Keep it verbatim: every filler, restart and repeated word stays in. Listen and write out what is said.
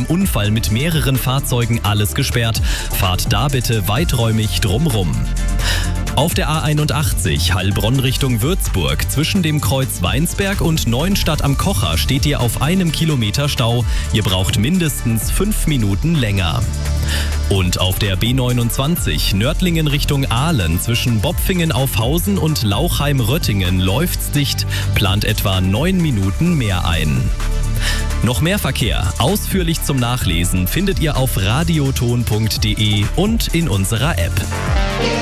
Unfall mit mehreren Fahrzeugen alles gesperrt. Fahrt da bitte weiträumig drumrum. Auf der A einundachtzig Heilbronn Richtung Würzburg zwischen dem Kreuz Weinsberg und Neuenstadt am Kocher steht ihr auf einem Kilometer Stau. Ihr braucht mindestens fünf Minuten länger. Und auf der B neunundzwanzig Nördlingen Richtung Aalen zwischen Bopfingen auf Hausen und Lauchheim-Röttingen läuft's dicht, plant etwa neun Minuten mehr ein. Noch mehr Verkehr, ausführlich zum Nachlesen, findet ihr auf radioton punkt de und in unserer App.